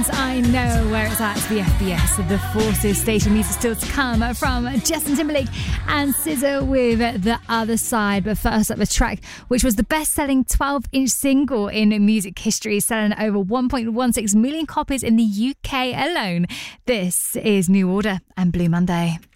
Dance. I know where it's at. The FBS, the Forces station. Music still to come from Justin Timberlake and SZA with The Other Side. But first up, a track which was the best-selling 12-inch single in music history, selling over 1.16 million copies in the UK alone. This is New Order and Blue Monday.